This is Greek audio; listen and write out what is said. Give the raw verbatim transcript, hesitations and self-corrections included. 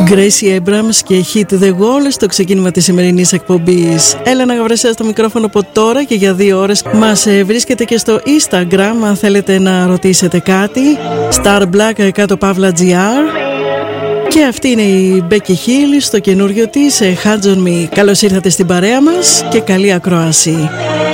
Gracie Abrams και Hit the Wall στο ξεκίνημα της σημερινής εκπομπής. Έλενα Γαβρεσέα στο μικρόφωνο από τώρα και για δύο ώρες. Μας βρίσκεται και στο Instagram αν θέλετε να ρωτήσετε κάτι. Starblack κάτω παύλα τζι άρ. Και αυτή είναι η Becky Hill στο καινούριο της Hands on Me. Καλώς ήρθατε στην παρέα μας και καλή ακρόαση.